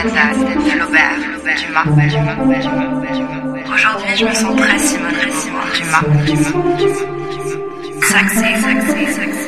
Flaubert, Dumas. Aujourd'hui, je me sens très Simone Dumas. Saxé.